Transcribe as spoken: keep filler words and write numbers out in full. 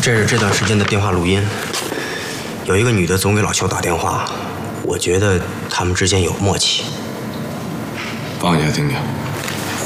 这是这段时间的电话录音，有一个女的总给老邱打电话，我觉得他们之间有默契。 放下听听。